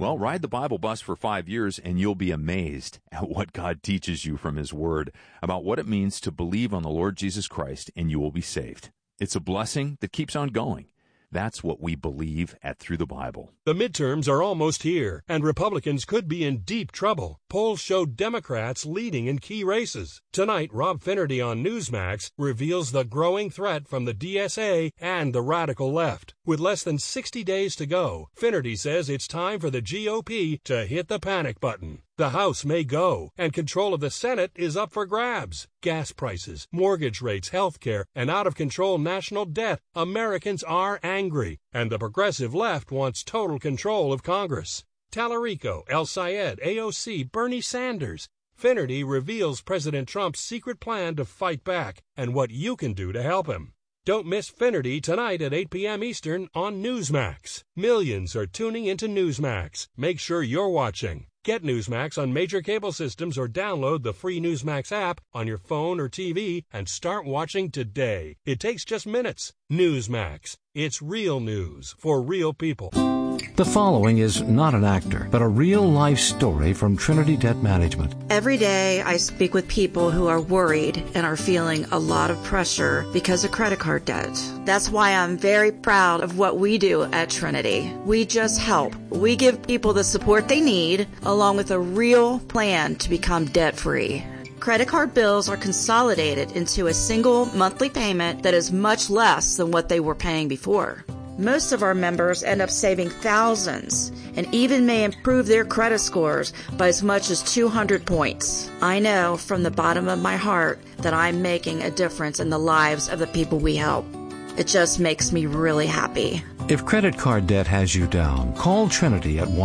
Well, ride the Bible bus for 5 years and you'll be amazed at what God teaches you from His Word about what it means to believe on the Lord Jesus Christ and you will be saved. It's a blessing that keeps on going. That's what we believe at Through the Bible. The midterms are almost here, and Republicans could be in deep trouble. Polls show Democrats leading in key races. Tonight, Rob Finnerty on Newsmax reveals the growing threat from the DSA and the radical left. With less than 60 days to go, Finnerty says it's time for the GOP to hit the panic button. The House may go, and control of the Senate is up for grabs. Gas prices, mortgage rates, health care, and out-of-control national debt. Americans are angry, and the progressive left wants total control of Congress. Tallarico, El Sayed, AOC, Bernie Sanders. Finnerty reveals President Trump's secret plan to fight back and what you can do to help him. Don't miss Finnerty tonight at 8 p.m. Eastern on Newsmax. Millions are tuning into Newsmax. Make sure you're watching. Get Newsmax on major cable systems or download the free Newsmax app on your phone or TV and start watching today. It takes just minutes. Newsmax. It's real news for real people. The following is not an actor, but a real-life story from Trinity Debt Management. Every day I speak with people who are worried and are feeling a lot of pressure because of credit card debt. That's why I'm very proud of what we do at Trinity. We just help. We give people the support they need, along with a real plan to become debt-free. Credit card bills are consolidated into a single monthly payment that is much less than what they were paying before. Most of our members end up saving thousands and even may improve their credit scores by as much as 200 points. I know from the bottom of my heart that I'm making a difference in the lives of the people we help. It just makes me really happy. If credit card debt has you down, call Trinity at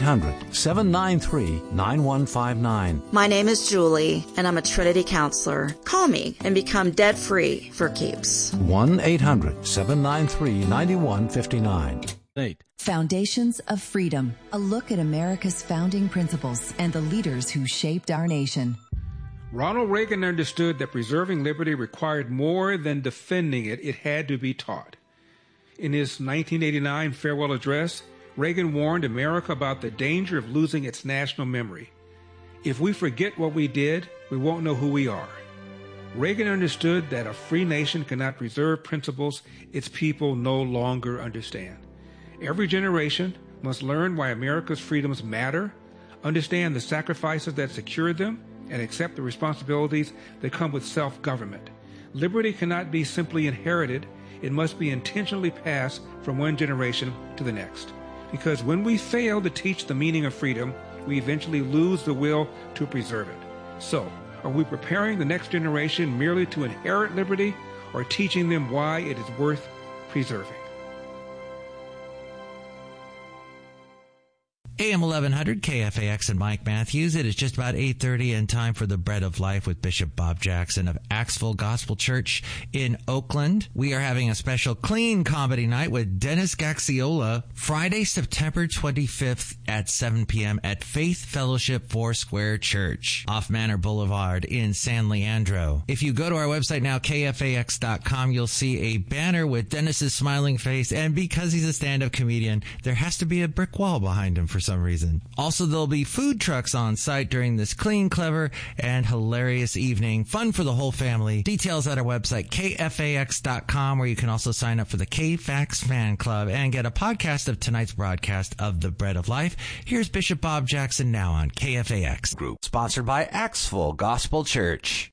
1-800-793-9159. My name is Julie, and I'm a Trinity counselor. Call me and become debt-free for keeps. 1-800-793-9159. Foundations of Freedom, a look at America's founding principles and the leaders who shaped our nation. Ronald Reagan understood that preserving liberty required more than defending it. It had to be taught. In his 1989 farewell address, Reagan warned America about the danger of losing its national memory. If we forget what we did, we won't know who we are. Reagan understood that a free nation cannot preserve principles its people no longer understand. Every generation must learn why America's freedoms matter, understand the sacrifices that secured them, and accept the responsibilities that come with self-government. Liberty cannot be simply inherited. It must be intentionally passed from one generation to the next. Because when we fail to teach the meaning of freedom, we eventually lose the will to preserve it. So, are we preparing the next generation merely to inherit liberty, or teaching them why it is worth preserving? AM 1100 KFAX and Mike Matthews. It is just about 8:30 and time for the Bread of Life with Bishop Bob Jackson of Axville Gospel Church in Oakland. We are having a special clean comedy night with Dennis Gaxiola Friday, September 25th at 7 p.m. at Faith Fellowship Foursquare Church off Manor Boulevard in San Leandro. If you go to our website now, KFAX.com, you'll see a banner with Dennis's smiling face, and because he's a stand-up comedian, there has to be a brick wall behind him for some reason. Also, there'll be food trucks on site during this clean, clever, and hilarious evening. Fun for the whole family. Details at our website, KFAX.com, where you can also sign up for the KFAX fan club and get a podcast of tonight's broadcast of The Bread of Life. Here's Bishop Bob Jackson now on KFAX Group. Sponsored by Axville Gospel Church.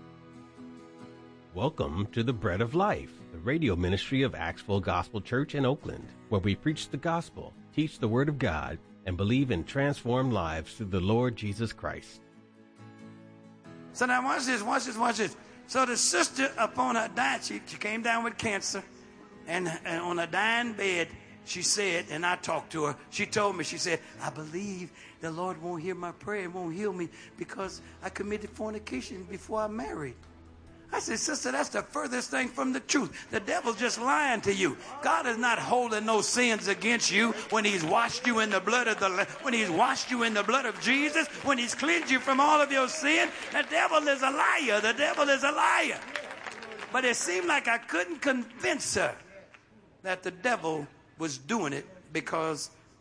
Welcome to The Bread of Life, the radio ministry of Axville Gospel Church in Oakland, where we preach the gospel, teach the Word of God, and believe in transformed lives through the Lord Jesus Christ. So now watch this. So the sister upon her dying, she came down with cancer, and on a dying bed, she said, and I talked to her, she told me, she said, I believe the Lord won't hear my prayer, won't heal me, because I committed fornication before I married. I said, sister, that's the furthest thing from the truth. The devil's just lying to you. God is not holding no sins against you when he's washed you in the blood of when he's washed you in the blood of Jesus, when he's cleansed you from all of your sin. The devil is a liar. The devil is a liar. But it seemed like I couldn't convince her that the devil was doing it because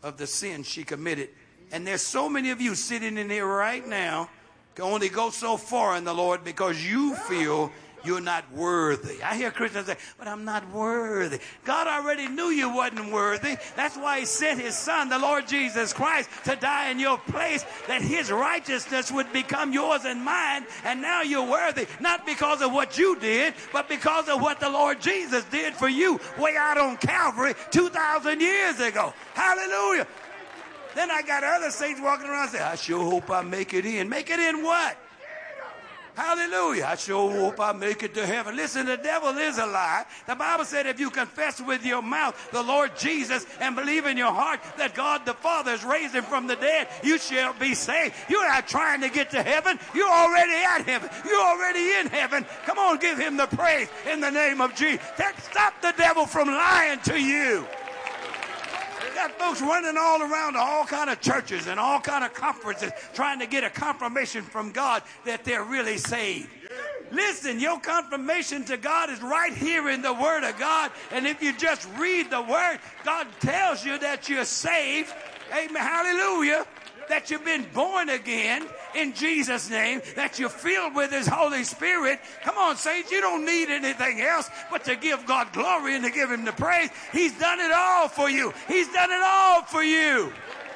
of the sin she committed. And there's so many of you sitting in here right now can only go so far in the Lord because you feel you're not worthy. I hear Christians say, but I'm not worthy. God already knew you wasn't worthy. That's why he sent his son, the Lord Jesus Christ, to die in your place, that his righteousness would become yours and mine. And now you're worthy, not because of what you did, but because of what the Lord Jesus did for you way out on Calvary 2,000 years ago. Hallelujah. Then I got other saints walking around saying, I sure hope I make it in. Make it in what? Hallelujah. I sure hope I make it to heaven. Listen, the devil is a lie. The Bible said if you confess with your mouth the Lord Jesus and believe in your heart that God the Father has raised him from the dead, you shall be saved. You're not trying to get to heaven. You're already at heaven. You're already in heaven. Come on, give him the praise in the name of Jesus. Stop the devil from lying to you. Got folks running all around to all kind of churches and all kind of conferences trying to get a confirmation from God that they're really saved. Listen, your confirmation to God is right here in the Word of God. And if you just read the Word, God tells you that you're saved. Amen. Hallelujah. That you've been born again in Jesus' name, that you're filled with his Holy Spirit. Come on, saints, you don't need anything else but to give God glory and to give him the praise. He's done it all for you. He's done it all for you.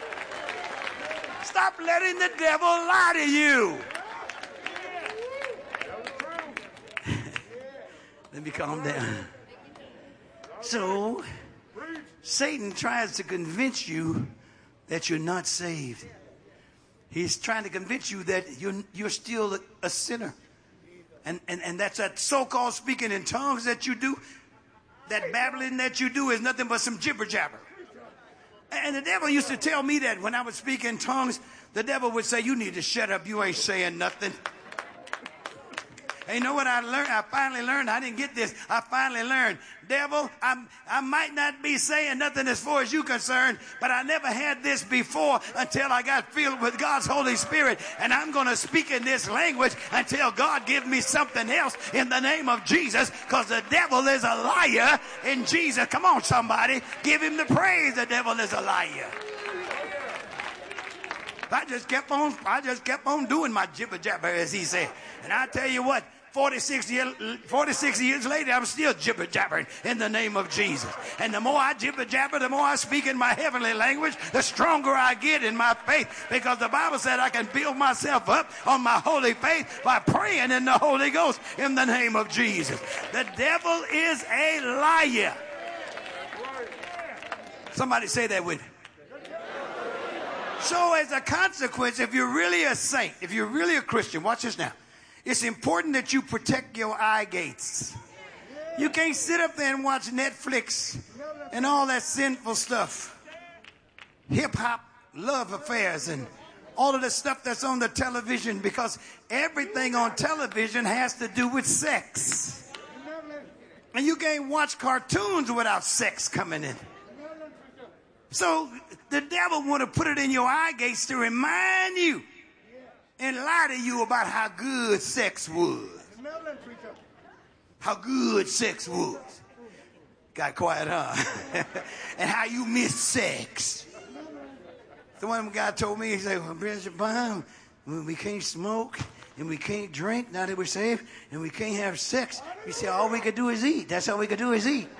Stop letting the devil lie to you. Let me calm down. So, Satan tries to convince you that you're not saved. He's trying to convince you that you're still a sinner. And that's that so-called speaking in tongues that you do, that babbling that you do is nothing but some jibber-jabber. And the devil used to tell me that when I would speak in tongues, the devil would say, you need to shut up, you ain't saying nothing. And you know what I learned? I finally learned. I didn't get this. I finally learned. Devil, I might not be saying nothing as far as you're concerned, but I never had this before until I got filled with God's Holy Spirit. And I'm going to speak in this language until God gives me something else in the name of Jesus, because the devil is a liar in Jesus. Come on, somebody. Give him the praise. The devil is a liar. I just kept on doing my jibber jabber, as he said. And I tell you what, 46 years later, I'm still jibber jabbering in the name of Jesus. And the more I jibber jabber, the more I speak in my heavenly language, the stronger I get in my faith. Because the Bible said I can build myself up on my holy faith by praying in the Holy Ghost in the name of Jesus. The devil is a liar. Somebody say that with me. So as a consequence, if you're really a saint, if you're really a Christian, watch this now. It's important that you protect your eye gates. You can't sit up there and watch Netflix and all that sinful stuff. Hip-hop, love affairs, and all of the stuff that's on the television, because everything on television has to do with sex. And you can't watch cartoons without sex coming in. So the devil want to put it in your eye gates to remind you and lie to you about how good sex was. How good sex was. Got quiet, huh? And how you miss sex. The one guy told me, he said, well, Bishop Baum, we can't smoke and we can't drink now that we're saved, and we can't have sex. He said, all we could do is eat. That's all we could do is eat.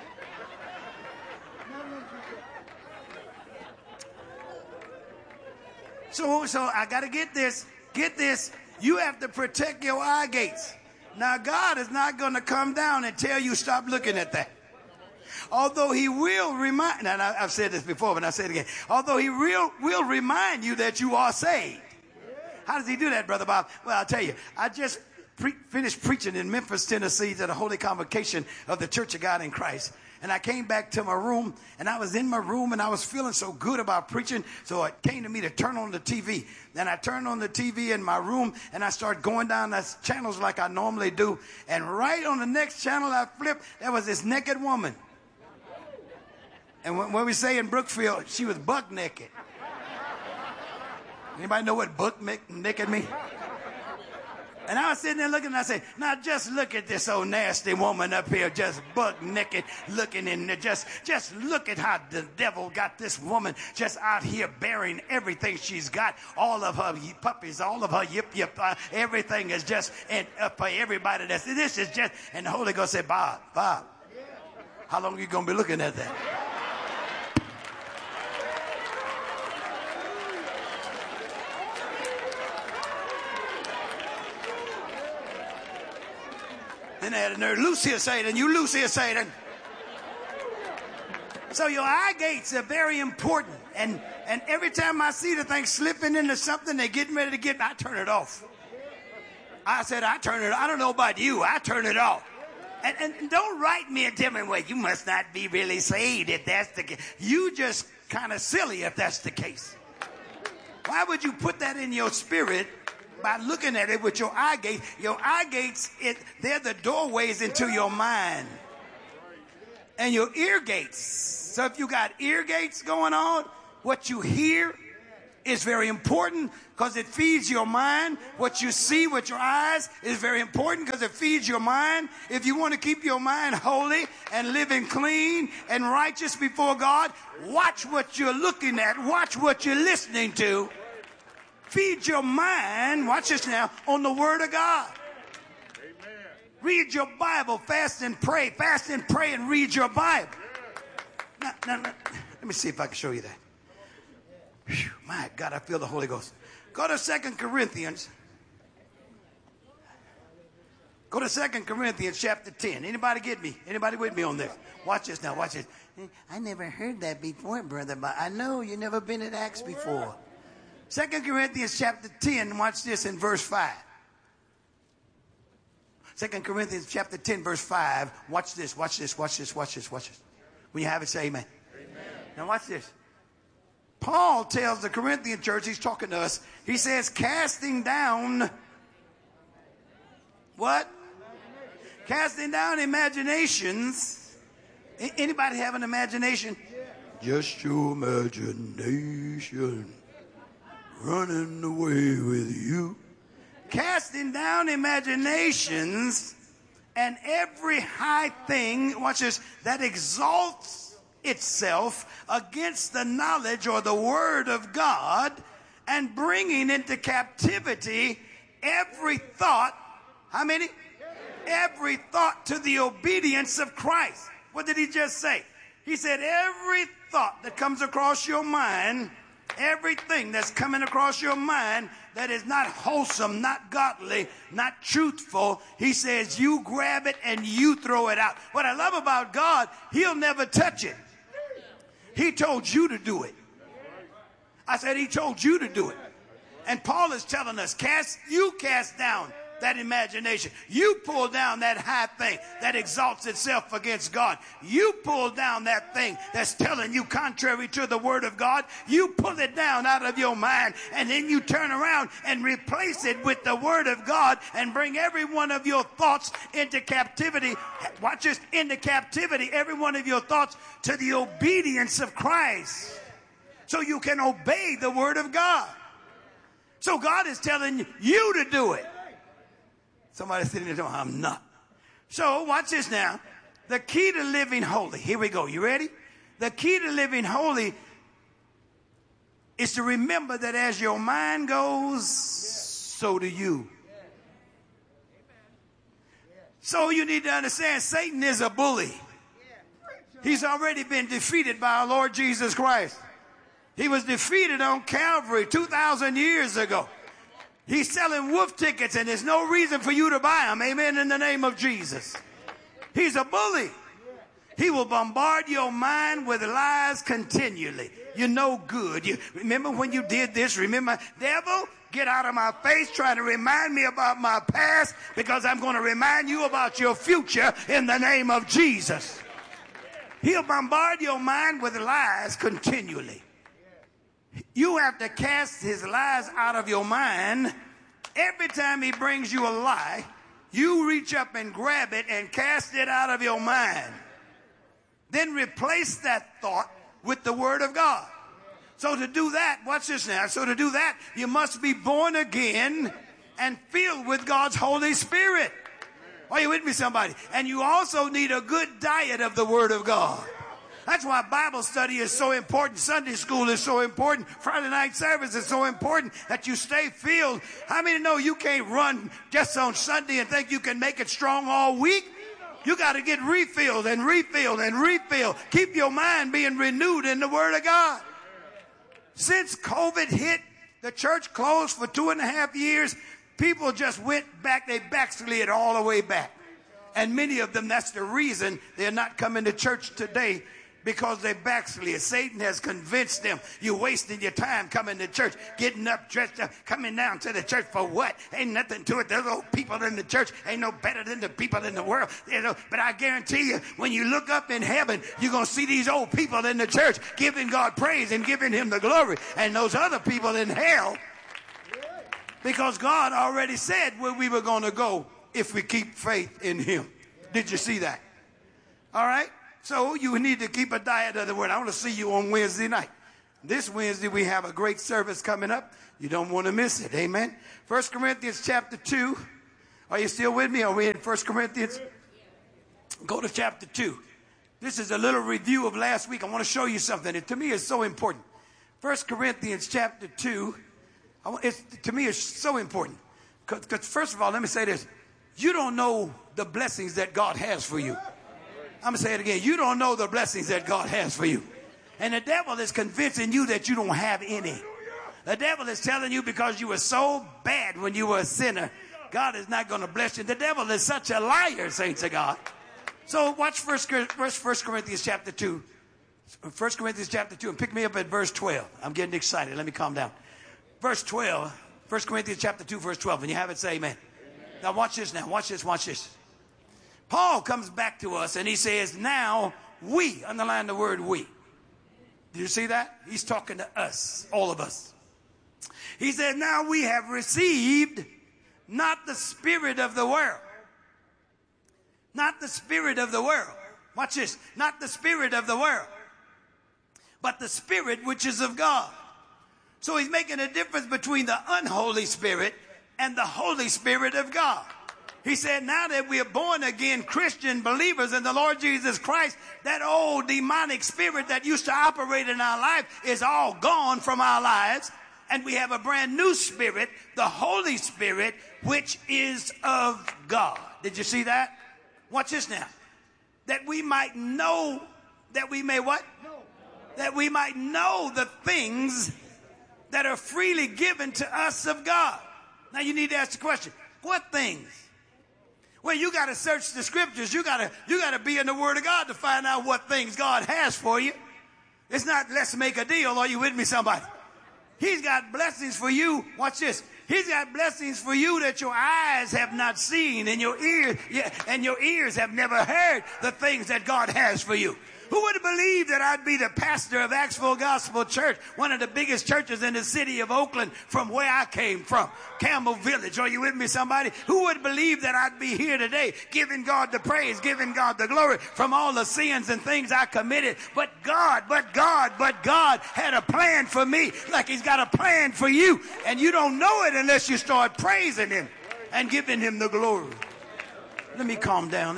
So I got to get this. Get this. You have to protect your eye gates. Now, God is not going to come down and tell you stop looking at that. Although he will remind, and I've said this before, but I'll say it again. Although he will remind you that you are saved. How does he do that, Brother Bob? Well, I'll tell you. I just finished preaching in Memphis, Tennessee at a holy convocation of the Church of God in Christ. And I came back to my room, and I was in my room, and I was feeling so good about preaching, so it came to me to turn on the TV. Then I turned on the TV in my room, and I started going down the channels like I normally do. And right on the next channel I flipped, there was this naked woman. And when we say in Brookfield, she was buck naked. Anybody know what buck naked means? And I was sitting there looking, and I said, now just look at this old nasty woman up here, just buck naked looking in there. Just look at how the devil got this woman just out here bearing everything she's got. All of her puppies, all of her yip, everything is just for everybody. This is just, and the Holy Ghost said, Bob, how long are you going to be looking at that? Then they had a nerve, loose here, Satan, you loose here, Satan. So your eye gates are very important. And every time I see the thing slipping into something, they're getting ready to I turn it off. I said, I turn it off. I don't know about you. I turn it off. And don't write me and tell me, well, you must not be really saved if that's the case. You just kind of silly if that's the case. Why would you put that in your spirit? By looking at it with your eye gates. Your eye gates, they're the doorways into your mind. And your ear gates. So if you got ear gates going on, what you hear is very important because it feeds your mind. What you see with your eyes is very important because it feeds your mind. If you want to keep your mind holy and living clean and righteous before God, watch what you're looking at. Watch what you're listening to. Feed your mind, watch this now, on the Word of God. Amen. Read your Bible, fast and pray and read your Bible. Now, let me see if I can show you that. Whew, my God, I feel the Holy Ghost. Go to 2 Corinthians. Go to 2 Corinthians chapter 10. Anybody get me? Anybody with me on this? Watch this now, watch this. I never heard that before, brother, but I know you've never been in Acts before. 2 Corinthians chapter 10, watch this in verse 5. 2 Corinthians chapter 10, verse 5. Watch this. When you have it, say amen. Amen. Now watch this. Paul tells the Corinthian church, he's talking to us, he says, casting down, what? Casting down imaginations. Anybody have an imagination? Just your imagination. Running away with you. Casting down imaginations and every high thing, watch this, that exalts itself against the knowledge or the word of God, and bringing into captivity every thought, how many? Every thought to the obedience of Christ. What did he just say? He said every thought that comes across your mind, everything that's coming across your mind that is not wholesome, not godly, not truthful, he says you grab it and you throw it out. What I love about God, he'll never touch it. He told you to do it. I said he told you to do it. And Paul is telling us, cast down that imagination. You pull down that high thing that exalts itself against God. You pull down that thing that's telling you contrary to the word of God. You pull it down out of your mind, and then you turn around and replace it with the word of God and bring every one of your thoughts into captivity. Watch this, into captivity, every one of your thoughts to the obedience of Christ, so you can obey the word of God. So God is telling you to do it. Somebody's sitting there saying, I'm not. So watch this now. The key to living holy. Here we go. You ready? The key to living holy is to remember that as your mind goes, so do you. So you need to understand Satan is a bully. He's already been defeated by our Lord Jesus Christ. He was defeated on Calvary 2,000 years ago. He's selling wolf tickets, and there's no reason for you to buy them. Amen, in the name of Jesus. He's a bully. He will bombard your mind with lies continually. You're no good. You remember when you did this? Remember, devil, get out of my face trying to remind me about my past, because I'm going to remind you about your future in the name of Jesus. He'll bombard your mind with lies continually. You have to cast his lies out of your mind. Every time he brings you a lie, you reach up and grab it and cast it out of your mind. Then replace that thought with the word of God. So to do that, watch this now. So to do that, you must be born again and filled with God's Holy Spirit. Are you with me, somebody? And you also need a good diet of the Word of God. That's why Bible study is so important. Sunday school is so important. Friday night service is so important that you stay filled. How many know you can't run just on Sunday and think you can make it strong all week? You got to get refilled and refilled and refilled. Keep your mind being renewed in the Word of God. Since COVID hit, the church closed for 2.5 years. People just went back. They backslid all the way back. And many of them, that's the reason they're not coming to church today, because they backslid. Satan has convinced them, you're wasting your time coming to church, getting up, dressed up, coming down to the church for what? Ain't nothing to it. Those old people in the church ain't no better than the people in the world. You know, but I guarantee you, when you look up in heaven, you're going to see these old people in the church giving God praise and giving him the glory. And those other people in hell, because God already said where we were going to go if we keep faith in him. Did you see that? All right? So you need to keep a diet of the Word. I want to see you on Wednesday night. This Wednesday we have a great service coming up. You don't want to miss it. Amen. 1 Corinthians chapter 2. Are you still with me? Are we in 1 Corinthians? Go to chapter 2. This is a little review of last week. I want to show you something. It, to me, is so important. 1 Corinthians chapter 2. To me, it's so important. Because first of all, let me say this. You don't know the blessings that God has for you. I'm going to say it again. You don't know the blessings that God has for you. And the devil is convincing you that you don't have any. The devil is telling you because you were so bad when you were a sinner, God is not going to bless you. The devil is such a liar, saints of God. So watch 1 Corinthians chapter 2. 1 Corinthians chapter 2, and pick me up at verse 12. I'm getting excited. Let me calm down. Verse 12. 1 Corinthians chapter 2, verse 12. When you have it, say amen. Now watch this now. Watch this. Watch this. Paul comes back to us and he says, now we, underline the word we. Do you see that? He's talking to us, all of us. He said, now we have received not the spirit of the world. Not the spirit of the world. Watch this. Not the spirit of the world, but the Spirit which is of God. So he's making a difference between the unholy spirit and the Holy Spirit of God. He said, now that we are born again Christian believers in the Lord Jesus Christ, that old demonic spirit that used to operate in our life is all gone from our lives. And we have a brand new spirit, the Holy Spirit, which is of God. Did you see that? Watch this now. That we might know, that we may what? That we might know the things that are freely given to us of God. Now you need to ask the question, what things? Well, you got to search the scriptures. You got to be in the Word of God to find out what things God has for you. It's not let's make a deal. Are you with me, somebody? He's got blessings for you. Watch this. He's got blessings for you that your eyes have not seen and your ears have never heard the things that God has for you. Who would believe that I'd be the pastor of Axville Gospel Church, one of the biggest churches in the city of Oakland, from where I came from, Campbell Village? Are you with me, somebody? Who would believe that I'd be here today giving God the praise, giving God the glory from all the sins and things I committed? But God had a plan for me, like he's got a plan for you. And you don't know it unless you start praising him and giving him the glory. Let me calm down.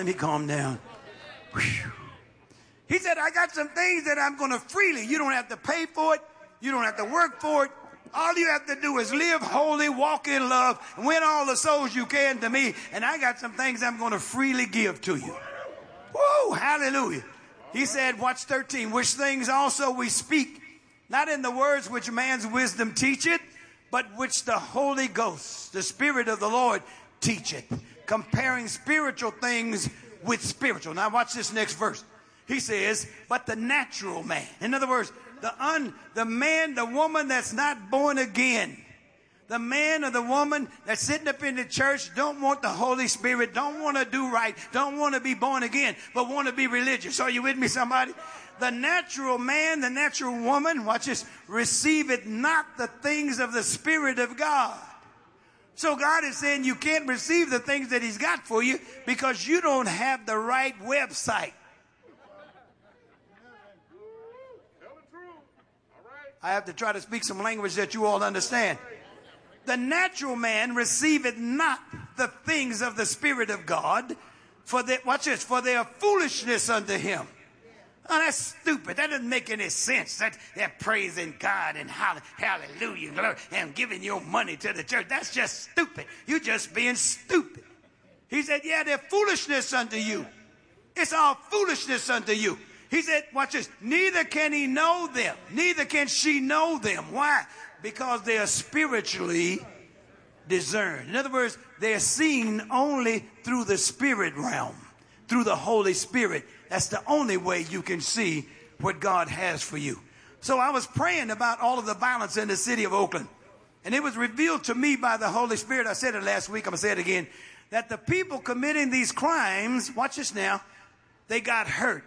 Whew. He said, I got some things that I'm going to freely. You don't have to pay for it. You don't have to work for it. All you have to do is live holy, walk in love, and win all the souls you can to me. And I got some things I'm going to freely give to you. Woo, hallelujah. He said, watch 13, which things also we speak, not in the words which man's wisdom teacheth, but which the Holy Ghost, the Spirit of the Lord, teacheth, comparing spiritual things with spiritual. Now watch this next verse. He says, but the natural man. In other words, the man, the woman that's not born again. The man or the woman that's sitting up in the church, don't want the Holy Spirit, don't want to do right, don't want to be born again, but want to be religious. Are you with me, somebody? The natural man, the natural woman, watch this, receiveth not the things of the Spirit of God. So God is saying you can't receive the things that he's got for you because you don't have the right website. I have to try to speak some language that you all understand. The natural man receiveth not the things of the Spirit of God, for they, watch this, for they are foolishness unto him. Oh, that's stupid. That doesn't make any sense. That they're praising God and hallelujah, glory, and giving your money to the church. That's just stupid. You're just being stupid. He said, yeah, they're foolishness unto you. It's all foolishness unto you. He said, watch this, neither can he know them, neither can she know them. Why? Because they are spiritually discerned. In other words, they are seen only through the spirit realm, through the Holy Spirit. That's the only way you can see what God has for you. So I was praying about all of the violence in the city of Oakland. And it was revealed to me by the Holy Spirit. I said it last week. I'm going to say it again. That the people committing these crimes, watch this now, they got hurt.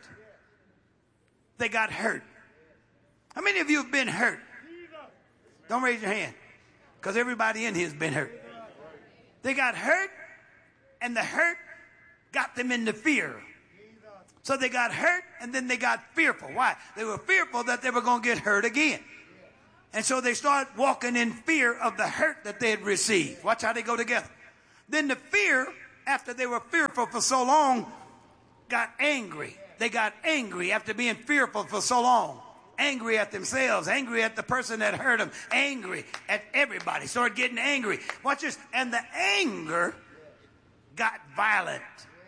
They got hurt. How many of you have been hurt? Don't raise your hand, because everybody in here has been hurt. They got hurt, and the hurt got them into fear. So they got hurt, and then they got fearful. Why? They were fearful that they were going to get hurt again. And so they started walking in fear of the hurt that they had received. Watch how they go together. Then the fear, after they were fearful for so long, got angry. They got angry after being fearful for so long. Angry at themselves, angry at the person that hurt them, angry at everybody. Started getting angry. Watch this. And the anger got violent.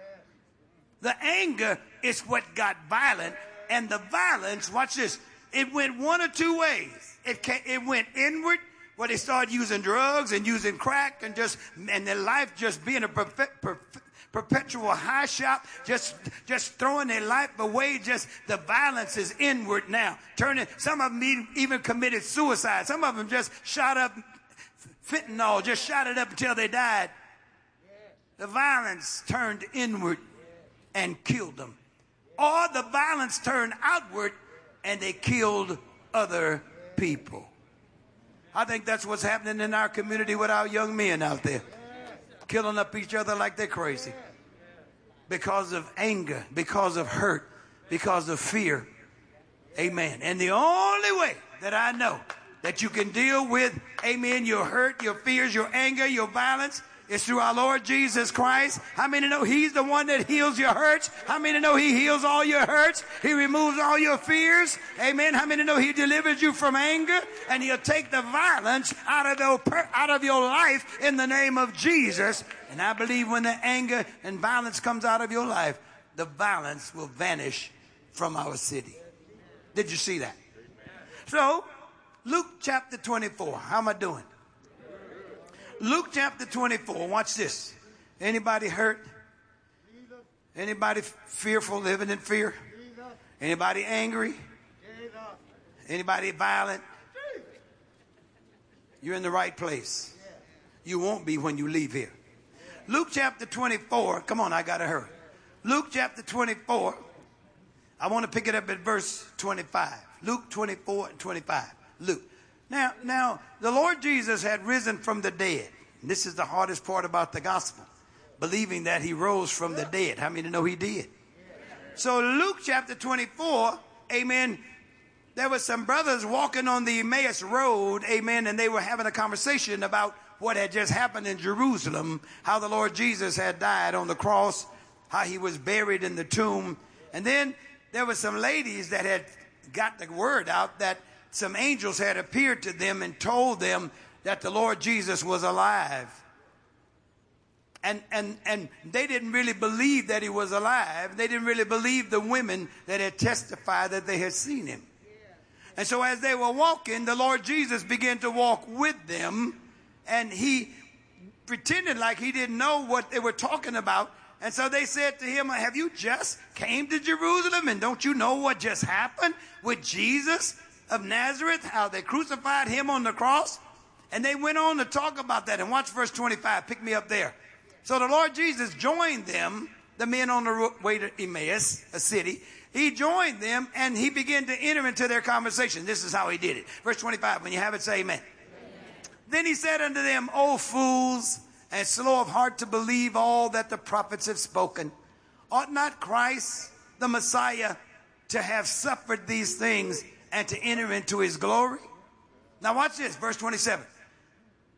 The anger is what got violent. And the violence, watch this, it went one or two ways. It went inward, where they started using drugs and using crack and their life just being a perpetual high shop, just throwing their life away. Just the violence is inward now. Some of them even committed suicide. Some of them just shot up fentanyl, just shot it up until they died. The violence turned inward and killed them. Or the violence turned outward and they killed other people. I think that's what's happening in our community with our young men out there. Killing up each other like they're crazy. Because of anger, because of hurt, because of fear. Amen. And the only way that I know that you can deal with, amen, your hurt, your fears, your anger, your violence, is through our Lord Jesus Christ. How many know he's the one that heals your hurts? How many know he heals all your hurts? He removes all your fears. Amen. How many know he delivers you from anger? And he'll take the violence out of your life in the name of Jesus. And I believe when the anger and violence comes out of your life, the violence will vanish from our city. Did you see that? So, Luke chapter 24. How am I doing? Luke chapter 24. Watch this. Anybody hurt? Anybody fearful, living in fear? Anybody angry? Anybody violent? You're in the right place. You won't be when you leave here. Luke chapter 24. Come on, I got to hurry. Luke chapter 24. I want to pick it up at verse 25. Luke 24 and 25. Luke. Now, the Lord Jesus had risen from the dead. And this is the hardest part about the gospel. Believing that he rose from the dead. How many know he did? So Luke chapter 24, amen, there were some brothers walking on the Emmaus road, amen, and they were having a conversation about what had just happened in Jerusalem, how the Lord Jesus had died on the cross, how he was buried in the tomb. And then there were some ladies that had got the word out that some angels had appeared to them and told them that the Lord Jesus was alive. And they didn't really believe that he was alive. They didn't really believe the women that had testified that they had seen him. And so as they were walking, the Lord Jesus began to walk with them, and he pretended like he didn't know what they were talking about. And so they said to him, have you just came to Jerusalem, and don't you know what just happened with Jesus of Nazareth, how they crucified him on the cross? And they went on to talk about that. And watch verse 25. Pick me up there. So the Lord Jesus joined them, the men on the way to Emmaus, a city. He joined them, and he began to enter into their conversation. This is how he did it. Verse 25. When you have it, say amen. Then he said unto them, O fools, and slow of heart to believe all that the prophets have spoken. Ought not Christ, the Messiah, to have suffered these things and to enter into his glory? Now watch this, verse 27.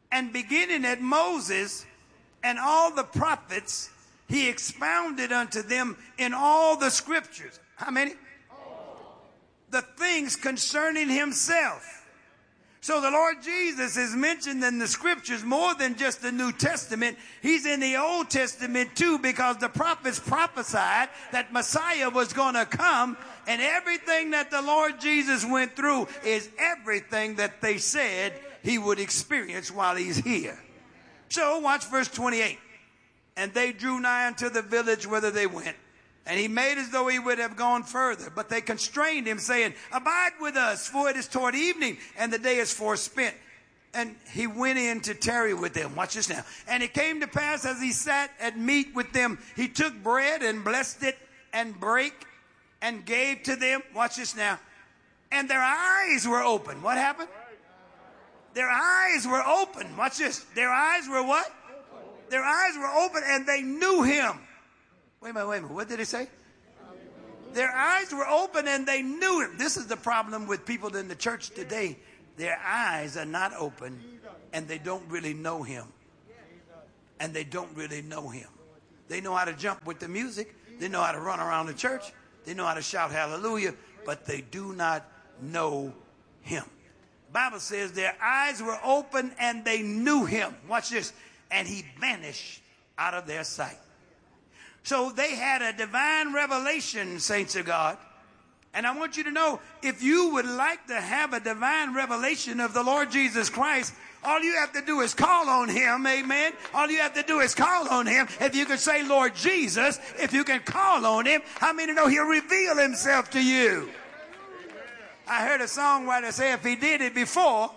And beginning at Moses and all the prophets, he expounded unto them in all the scriptures. How many? The things concerning himself. So the Lord Jesus is mentioned in the scriptures more than just the New Testament. He's in the Old Testament too, because the prophets prophesied that Messiah was going to come, and everything that the Lord Jesus went through is everything that they said he would experience while he's here. So watch verse 28. And they drew nigh unto the village whither they went. And he made as though he would have gone further. But they constrained him, saying, Abide with us, for it is toward evening, and the day is forspent. And he went in to tarry with them. Watch this now. And it came to pass, as he sat at meat with them, he took bread and blessed it and brake and gave to them. Watch this now. And their eyes were open. What happened? Their eyes were open. Watch this. Their eyes were what? Their eyes were open, and they knew him. Wait a minute. What did it say? Their eyes were open and they knew him. This is the problem with people in the church today. Their eyes are not open and they don't really know him. And they don't really know him. They know how to jump with the music. They know how to run around the church. They know how to shout hallelujah, but they do not know him. The Bible says their eyes were open and they knew him. Watch this. And he vanished out of their sight. So they had a divine revelation, saints of God. And I want you to know, if you would like to have a divine revelation of the Lord Jesus Christ, all you have to do is call on him, amen? All you have to do is call on him. If you can say, Lord Jesus, if you can call on him, how many know he'll reveal himself to you? I heard a songwriter say, if he did it before.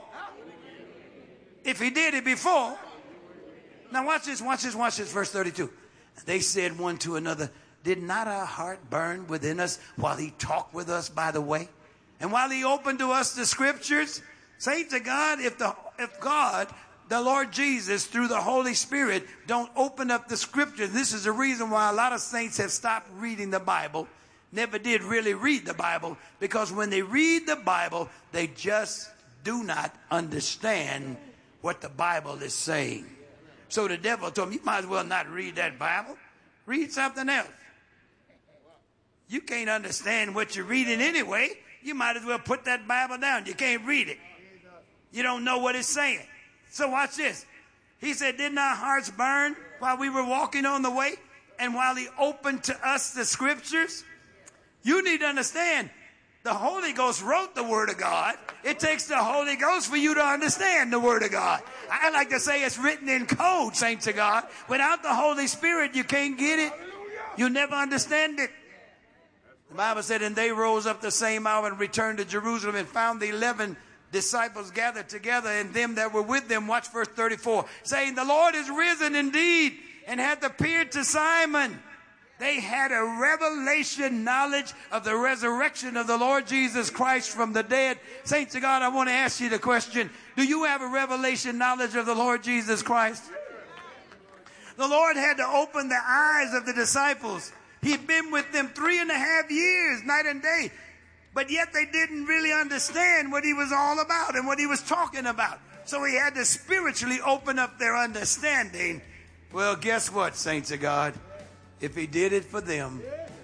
Now watch this, verse 32. They said one to another, did not our heart burn within us while he talked with us by the way? And while he opened to us the scriptures? Saints of God, if God, the Lord Jesus, through the Holy Spirit, don't open up the scriptures, this is the reason why a lot of saints have stopped reading the Bible, never did really read the Bible, because when they read the Bible, they just do not understand what the Bible is saying. So the devil told him, you might as well not read that Bible. Read something else. You can't understand what you're reading anyway. You might as well put that Bible down. You can't read it. You don't know what it's saying. So watch this. He said, didn't our hearts burn while we were walking on the way? And while he opened to us the scriptures? You need to understand, the Holy Ghost wrote the Word of God. It takes the Holy Ghost for you to understand the Word of God. I like to say it's written in code, saints of God. Without the Holy Spirit, you can't get it. You'll never understand it. The Bible said, and they rose up the same hour and returned to Jerusalem and found the 11 disciples gathered together, and them that were with them. Watch verse 34, saying, the Lord is risen indeed and hath appeared to Simon. They had a revelation knowledge of the resurrection of the Lord Jesus Christ from the dead. Saints of God, I want to ask you the question, do you have a revelation knowledge of the Lord Jesus Christ? The Lord had to open the eyes of the disciples. He'd been with them 3.5 years, night and day. But yet they didn't really understand what he was all about and what he was talking about. So he had to spiritually open up their understanding. Well, guess what, saints of God? If he did it for them,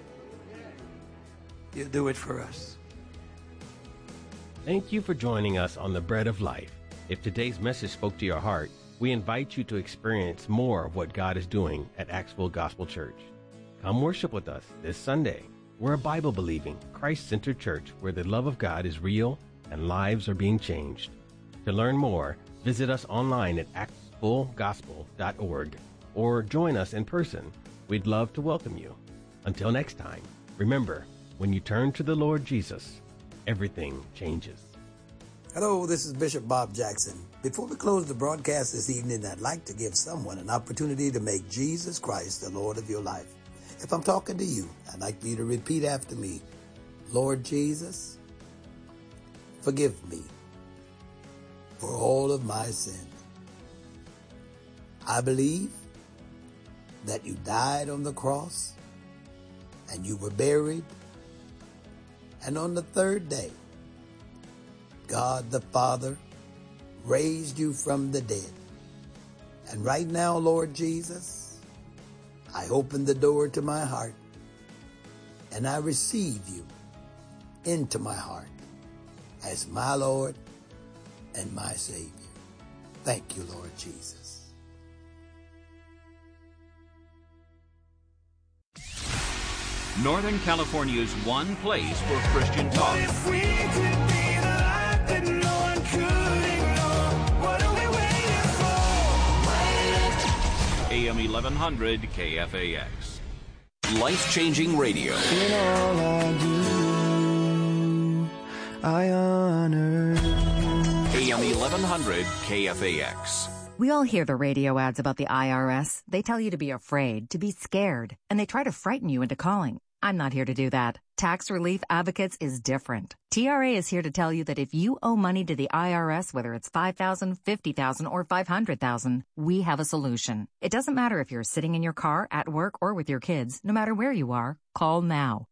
he'll do it for us. Thank you for joining us on The Bread of Life. If today's message spoke to your heart, we invite you to experience more of what God is doing at Axville Gospel Church. Come worship with us this Sunday. We're a Bible-believing, Christ-centered church where the love of God is real and lives are being changed. To learn more, visit us online at axvillegospel.org or join us in person. We'd love to welcome you. Until next time, remember, when you turn to the Lord Jesus, everything changes. Hello, this is Bishop Bob Jackson. Before we close the broadcast this evening, I'd like to give someone an opportunity to make Jesus Christ the Lord of your life. If I'm talking to you, I'd like you to repeat after me. Lord Jesus, forgive me for all of my sins. I believe that you died on the cross and you were buried, and on the third day, God the Father raised you from the dead. And right now, Lord Jesus, I open the door to my heart and I receive you into my heart as my Lord and my Savior. Thank you, Lord Jesus. Northern California's one place for Christian talk. If we could be the light that no one could ignore, what are we waiting for? AM 1100 KFAX. Life-changing radio. In all I do, I honor. AM 1100 KFAX. We all hear the radio ads about the IRS. They tell you to be afraid, to be scared, and they try to frighten you into calling. I'm not here to do that. Tax Relief Advocates is different. TRA is here to tell you that if you owe money to the IRS, whether it's $5,000, $50,000, or $500,000, we have a solution. It doesn't matter if you're sitting in your car, at work, or with your kids. No matter where you are, call now.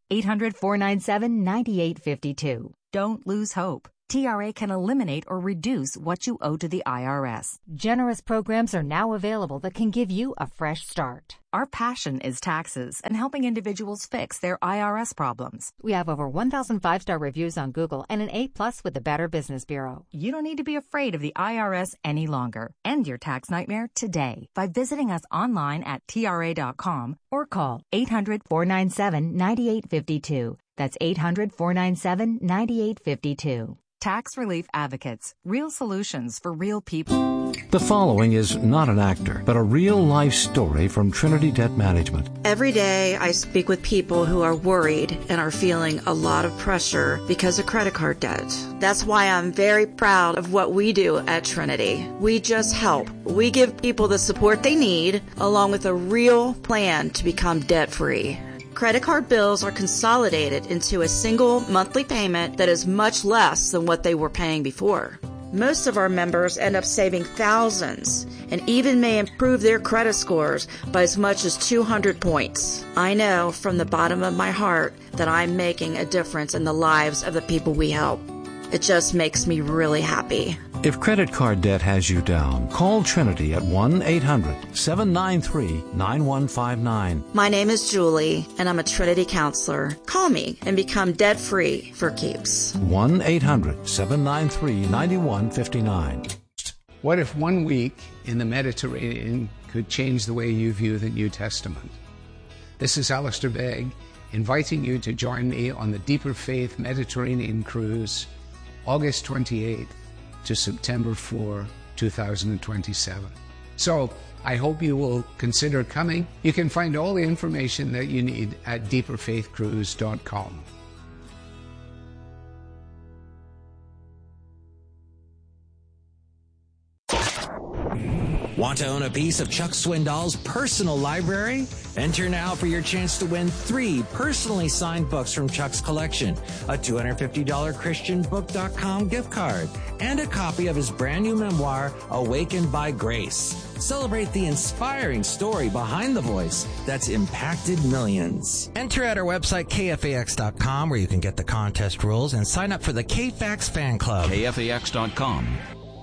800-497-9852. Don't lose hope. TRA can eliminate or reduce what you owe to the IRS. Generous programs are now available that can give you a fresh start. Our passion is taxes and helping individuals fix their IRS problems. We have over 1,000 5-star reviews on Google and an A+ with the Better Business Bureau. You don't need to be afraid of the IRS any longer. End your tax nightmare today by visiting us online at TRA.com or call 800-497-9852. That's 800-497-9852. Tax Relief Advocates. Real solutions for real people. The following is not an actor, but a real-life story from Trinity Debt Management. Every day I speak with people who are worried and are feeling a lot of pressure because of credit card debt. That's why I'm very proud of what we do at Trinity. We just help. We give people the support they need, along with a real plan to become debt-free. Credit card bills are consolidated into a single monthly payment that is much less than what they were paying before. Most of our members end up saving thousands and even may improve their credit scores by as much as 200 points. I know from the bottom of my heart that I'm making a difference in the lives of the people we help. It just makes me really happy. If credit card debt has you down, call Trinity at 1-800-793-9159. My name is Julie, and I'm a Trinity counselor. Call me and become debt-free for keeps. 1-800-793-9159. What if 1 week in the Mediterranean could change the way you view the New Testament? This is Alistair Begg, inviting you to join me on the Deeper Faith Mediterranean Cruise, August 28th to September 4, 2027. So I hope you will consider coming. You can find all the information that you need at deeperfaithcruise.com. Want to own a piece of Chuck Swindoll's personal library? Enter now for your chance to win 3 personally signed books from Chuck's collection, a $250 ChristianBook.com gift card, and a copy of his brand new memoir, Awakened by Grace. Celebrate the inspiring story behind the voice that's impacted millions. Enter at our website, KFAX.com, where you can get the contest rules and sign up for the KFAX fan club. KFAX.com.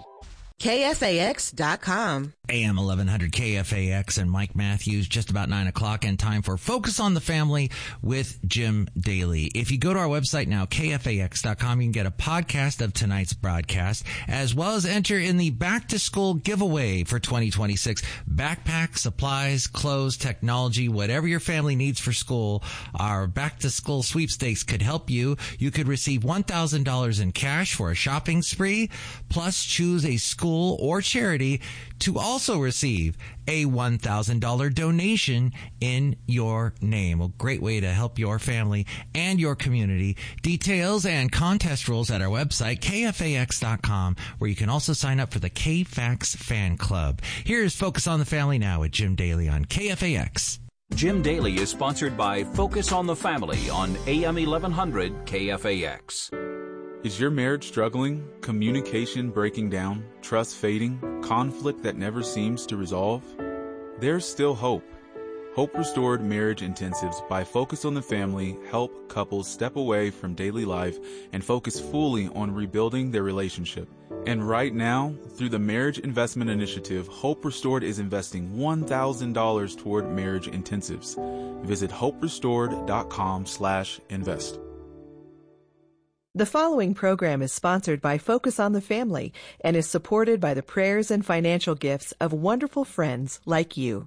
KFAX.com. AM 1100 KFAX and Mike Matthews, just about 9 o'clock, and time for Focus on the Family with Jim Daly. If you go to our website now, KFAX.com, you can get a podcast of tonight's broadcast, as well as enter in the Back to School giveaway for 2026. Backpacks, supplies, clothes, technology, whatever your family needs for school, our Back to School sweepstakes could help you. You could receive $1,000 in cash for a shopping spree, plus choose a school or charity to also receive a $1,000 donation in your name. A great way to help your family and your community. Details and contest rules at our website, KFAX.com, where you can also sign up for the KFAX fan club. Here's Focus on the Family now with Jim Daly on KFAX. Jim Daly is sponsored by Focus on the Family on AM 1100 KFAX. Is your marriage struggling? Communication breaking down? Trust fading? Conflict that never seems to resolve? There's still hope. Hope Restored Marriage Intensives by Focus on the Family help couples step away from daily life and focus fully on rebuilding their relationship. And right now, through the Marriage Investment Initiative, Hope Restored is investing $1,000 toward marriage intensives. Visit hoperestored.com/invest. The following program is sponsored by Focus on the Family and is supported by the prayers and financial gifts of wonderful friends like you.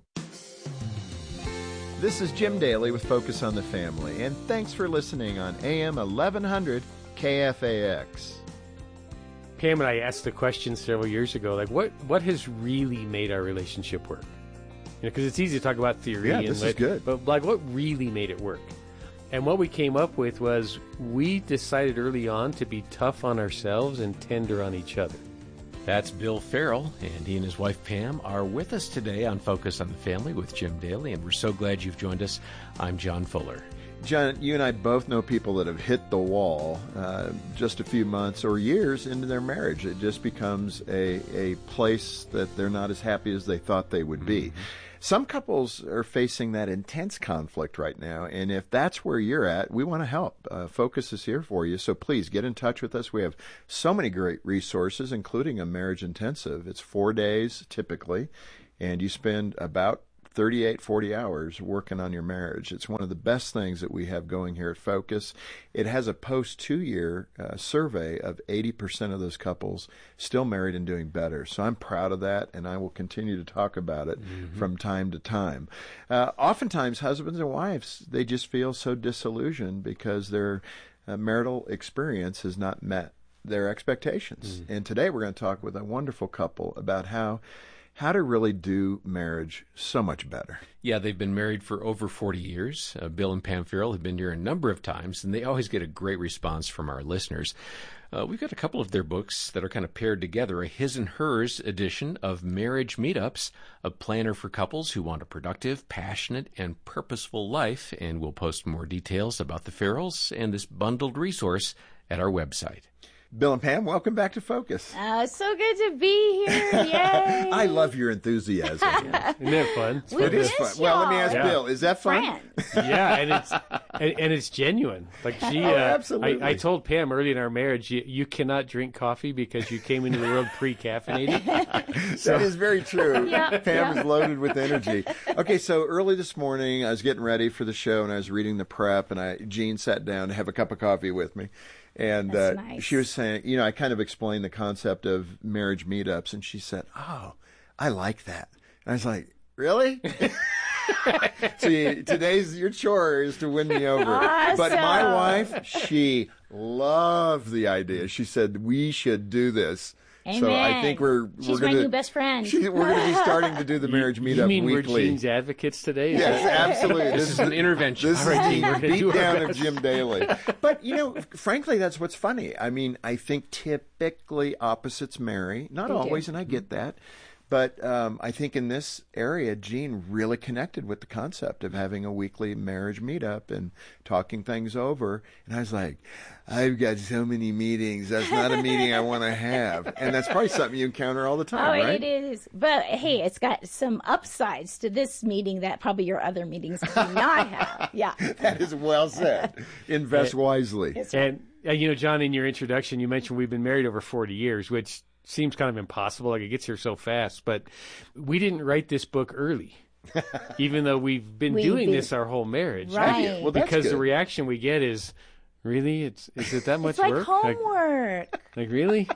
This is Jim Daly with Focus on the Family, and thanks for listening on AM 1100 KFAX. Pam and I asked the question several years ago, like, what has really made our relationship work? Because it's easy to talk about theory. Yeah, this is good. But, like, what really made it work? And what we came up with was we decided early on to be tough on ourselves and tender on each other. That's Bill Farrell, and he and his wife Pam are with us today on Focus on the Family with Jim Daly, and we're so glad you've joined us. I'm John Fuller. John, you and I both know people that have hit the wall just a few months or years into their marriage. It just becomes a place that they're not as happy as they thought they would be. Some couples are facing that intense conflict right now, and if that's where you're at, we want to help. Focus is here for you, so please get in touch with us. We have so many great resources, including a marriage intensive. It's 4 days typically, and you spend about 38, 40 hours working on your marriage. It's one of the best things that we have going here at Focus. It has a post-2-year survey of 80% of those couples still married and doing better. So I'm proud of that, and I will continue to talk about it from time to time. Oftentimes, husbands and wives, they just feel so disillusioned because their marital experience has not met their expectations. And today we're going to talk with a wonderful couple about how to really do marriage so much better. Yeah, they've been married for over 40 years. Bill and Pam Farrell have been here a number of times, and they always get a great response from our listeners. We've got a couple of their books that are kind of paired together, a his and hers edition of Marriage Meetups, a planner for couples who want a productive, passionate, and purposeful life, and we'll post more details about the Farrells and this bundled resource at our website. Bill and Pam, welcome back to Focus. It's so good to be here. Yay. I love your enthusiasm. Isn't that fun? It is fun. Well, let me ask Bill, is that fun? Yeah, and it's genuine. Like she, absolutely. I told Pam early in our marriage, you cannot drink coffee because you came into the world pre-caffeinated. That is very true. Pam is loaded with energy. Okay, so early this morning, I was getting ready for the show, and I was reading the prep, and Jean sat down to have a cup of coffee with me. And nice. She was saying, I kind of explained the concept of marriage meetups, and she said, "Oh, I like that." And I was like, "Really?" So today's your chore is to win me over. Awesome. But my wife, she loved the idea. She said, "We should do this." Amen. So I think She's my new best friend. We're going to be starting to do the marriage meetup You mean weekly. we're Gene's advocaally today? Yes, absolutely. This is an intervention. This is Gene, the beat down of Jim Daly. But, frankly, that's what's funny. I mean, I think typically opposites marry. Not They always, do. and I get that. But I think in this area, Gene really connected with the concept of having a weekly marriage meetup and talking things over. And I was like, I've got so many meetings. That's not a meeting I want to have. And that's probably something you encounter all the time, right? It is. But, hey, it's got some upsides to this meeting that probably your other meetings do not have. Yeah. That is well said. Invest wisely. Right. And, John, in your introduction, you mentioned we've been married over 40 years, which seems kind of impossible. Like, it gets here so fast. But we didn't write this book early, even though we've been doing this our whole marriage. Right. Well, that's because good. the reaction we get is, really? Is it that much It's like work? homework. Like, really?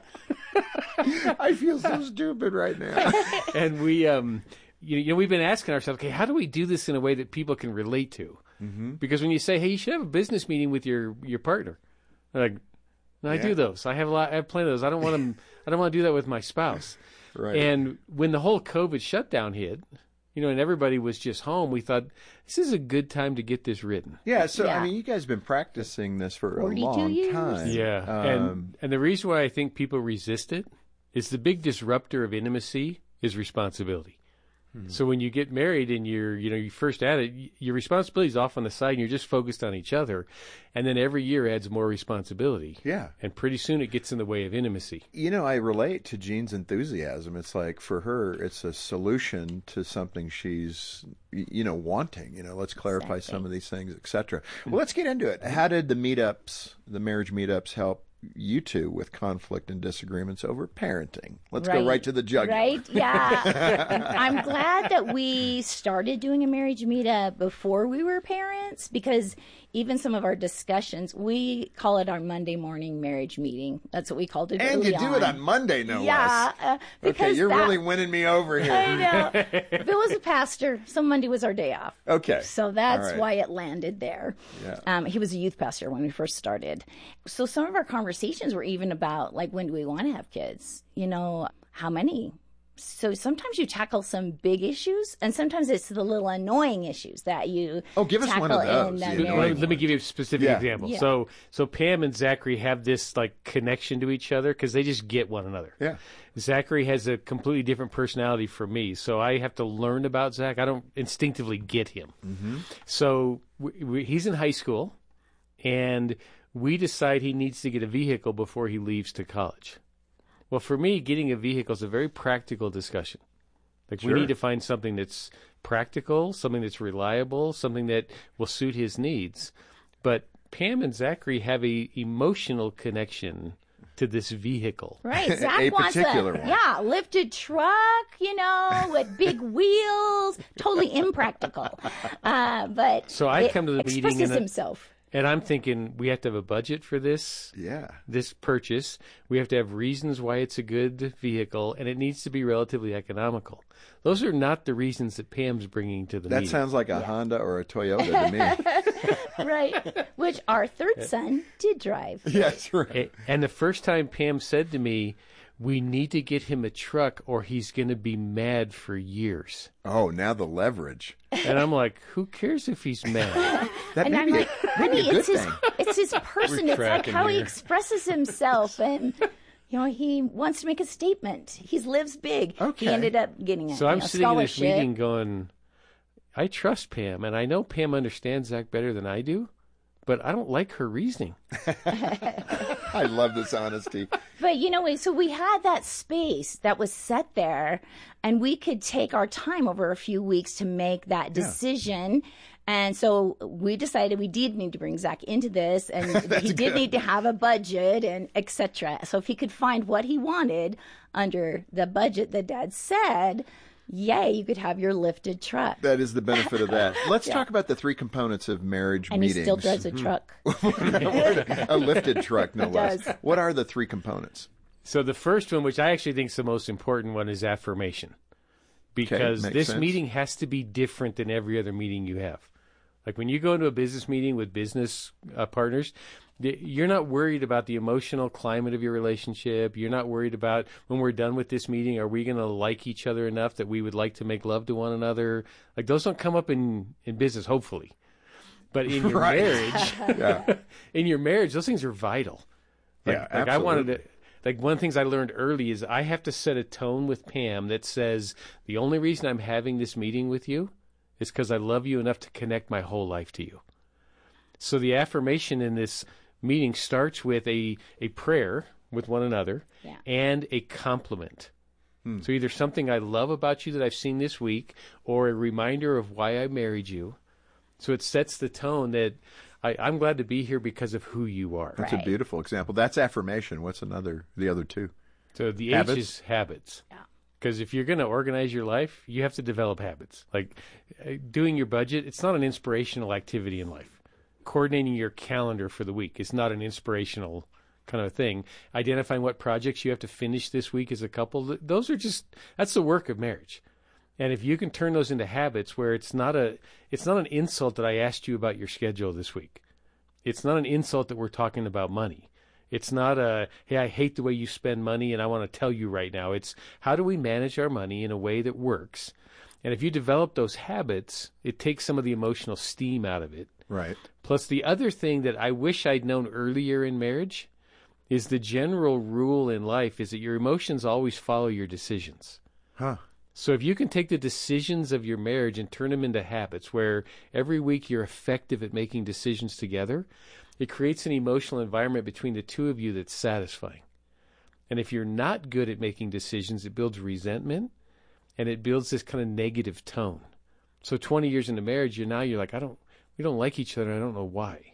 I feel so stupid right now. And we, we've been asking ourselves, okay, how do we do this in a way that people can relate to? Mm-hmm. Because when you say, hey, you should have a business meeting with your partner, they're like, no, I do those. I have plenty of those. I don't want to do that with my spouse. Right. And when the whole COVID shutdown hit, and everybody was just home, we thought, this is a good time to get this written. Yeah, so, I mean, you guys have been practicing this for a 42 long years. time. Yeah, and the reason why I think people resist it is the big disruptor of intimacy is responsibility. So when you get married and you're first at it, your responsibility is off on the side and you're just focused on each other. And then every year adds more responsibility. Yeah. And pretty soon it gets in the way of intimacy. I relate to Jean's enthusiasm. It's like for her, it's a solution to something she's, wanting. Let's clarify some of these things, etc. Well, let's get into it. How did the marriage meetups help you two with conflict and disagreements over parenting. Let's go right to the jugular. Right? Yeah. I'm glad that we started doing a marriage meetup before we were parents, because even some of our discussions, we call it our Monday morning marriage meeting. That's what we called it. And you do it on Monday, no less. Yeah. Okay, you're really winning me over here. I know. Bill was a pastor, so Monday was our day off. Okay. So that's right. why it landed there. Yeah. He was a youth pastor when we first started. So some of our conversations were even about, like, when do we want to have kids? How many? So sometimes you tackle some big issues, and sometimes it's the little annoying issues that you give us one of those. Let me give you a specific example. Yeah. So Pam and Zachary have this connection to each other because they just get one another. Yeah. Zachary has a completely different personality from me, so I have to learn about Zach. I don't instinctively get him. Mm-hmm. So he's in high school, and we decide he needs to get a vehicle before he leaves to college. Well, for me, getting a vehicle is a very practical discussion. We need to find something that's practical, something that's reliable, something that will suit his needs. But Pam and Zachary have a emotional connection to this vehicle. Right. Zach wants particular one. Yeah, lifted truck, with big wheels. Totally impractical. But so I come to the meeting expresses himself. And I'm thinking we have to have a budget for this. Yeah. This purchase. We have to have reasons why it's a good vehicle, and it needs to be relatively economical. Those are not the reasons that Pam's bringing to the meeting. That sounds like a Honda or a Toyota to me. Right. Which our third son did drive. Yes, right. And the first time Pam said to me, we need to get him a truck or he's going to be mad for years. Oh, now the leverage. And I'm like, who cares if he's mad? And I'm like, honey, it's his person. It's like how he expresses himself. And, he wants to make a statement. He lives big. Okay. He ended up getting So I'm sitting in this scholarship. meeting going, I trust Pam. And I know Pam understands Zach better than I do. But I don't like her reasoning. I love this honesty. But, so we had that space that was set there, and we could take our time over a few weeks to make that decision. And so we decided we did need to bring Zach into this, and he did need to have a budget and et cetera. So if he could find what he wanted under the budget that Dad said, yay, you could have your lifted truck. That is the benefit of that. Let's talk about the three components of marriage and meetings. And he still drives a truck. A lifted truck, no less. Does. What are the three components? So the first one, which I actually think is the most important one, is affirmation. Because this meeting has to be different than every other meeting you have. Like when you go into a business meeting with business partners, you're not worried about the emotional climate of your relationship. You're not worried about when we're done with this meeting, are we going to like each other enough that we would like to make love to one another? Like those don't come up in business, hopefully. But in your marriage, in your marriage, those things are vital. Absolutely. I wanted to, one of the things I learned early is I have to set a tone with Pam that says, the only reason I'm having this meeting with you is because I love you enough to connect my whole life to you. So the affirmation in this meeting starts with a prayer with one another and a compliment. So either something I love about you that I've seen this week or a reminder of why I married you. So it sets the tone that I'm glad to be here because of who you are. That's a beautiful example. That's affirmation. What's the other two? So the habits? H is habits. Yeah. Because if you're going to organize your life, you have to develop habits. Like doing your budget, it's not an inspirational activity in life. Coordinating your calendar for the week is not an inspirational kind of thing. Identifying what projects you have to finish this week as a couple, that's the work of marriage. And if you can turn those into habits where it's not an insult that I asked you about your schedule this week. It's not an insult that we're talking about money. It's not hey, I hate the way you spend money and I want to tell you right now. It's how do we manage our money in a way that works? And if you develop those habits, it takes some of the emotional steam out of it. Right. Plus, the other thing that I wish I'd known earlier in marriage is the general rule in life is that your emotions always follow your decisions. Huh. So if you can take the decisions of your marriage and turn them into habits where every week you're effective at making decisions together, it creates an emotional environment between the two of you that's satisfying. And if you're not good at making decisions, it builds resentment and it builds this kind of negative tone. So 20 years into marriage, you're like, we don't like each other. I don't know why.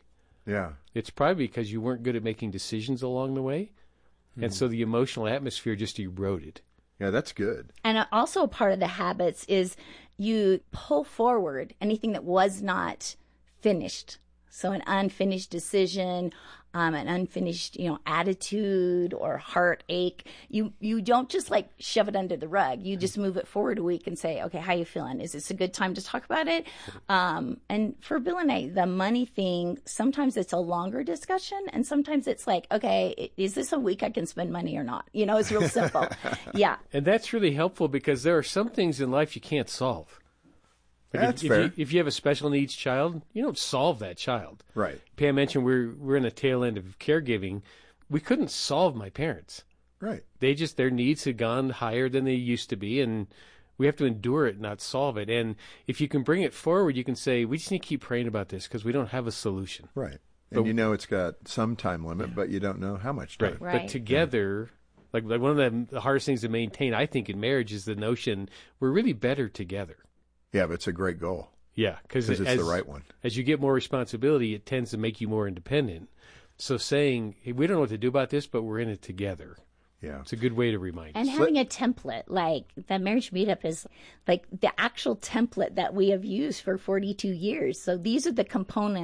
Yeah. It's probably because you weren't good at making decisions along the way. And so the emotional atmosphere just eroded. Yeah, that's good. And also a part of the habits is you pull forward anything that was not finished. So an unfinished decision, an unfinished, attitude or heartache. You don't just like shove it under the rug. You just move it forward a week and say, okay, how you feeling? Is this a good time to talk about it? And for Bill and I, the money thing, sometimes it's a longer discussion, and sometimes it's like, okay, is this a week I can spend money or not? It's real simple. Yeah. And that's really helpful because there are some things in life you can't solve. That's fair. If you have a special needs child, you don't solve that child. Right. Pam mentioned we're in the tail end of caregiving. We couldn't solve my parents. Right. Their needs had gone higher than they used to be, and we have to endure it, not solve it. And if you can bring it forward, you can say, we just need to keep praying about this because we don't have a solution. Right. And it's got some time limit, but you don't know how much time. Right. But together, like one of the hardest things to maintain, I think, in marriage is the notion we're really better together. Yeah, but it's a great goal. Yeah, because it's the right one. As you get more responsibility, it tends to make you more independent. So saying, hey, we don't know what to do about this, but we're in it together. Yeah. It's a good way to remind And us. having a template, like the marriage meetup is like the actual template that we have used for 42 years. So these are the components